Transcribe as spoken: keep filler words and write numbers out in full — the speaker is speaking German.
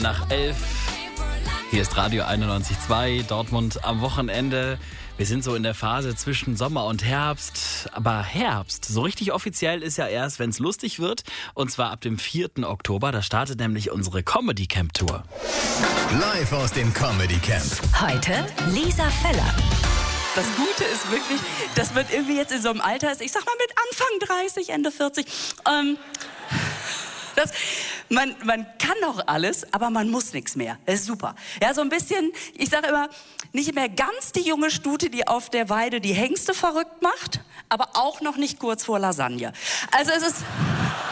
Nach elf, hier ist Radio einundneunzig Komma zwei, Dortmund am Wochenende. Wir sind so in der Phase zwischen Sommer und Herbst. Aber Herbst, so richtig offiziell ist ja erst, wenn es lustig wird. Und zwar ab dem vierten Oktober. Da startet nämlich unsere Comedy Camp Tour. Live aus dem Comedy Camp. Heute Lisa Feller. Das Gute ist wirklich, dass man irgendwie jetzt in so einem Alter ist, ich sag mal mit Anfang dreißig, Ende vierzig, ähm, das, man, man kann noch alles, aber man muss nichts mehr. Das ist super. Ja, so ein bisschen, ich sage immer, nicht mehr ganz die junge Stute, die auf der Weide die Hengste verrückt macht, aber auch noch nicht kurz vor Lasagne. Also es ist...